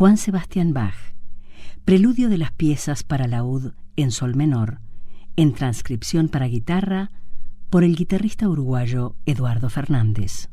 Juan Sebastián Bach, preludio de las piezas para laúd en sol menor, en transcripción para guitarra por el guitarrista uruguayo Eduardo Fernández.